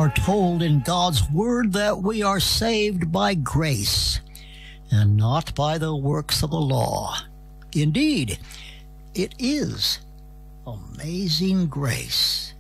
are told in God's Word that we are saved by grace and not by the works of the law. Indeed, it is amazing grace.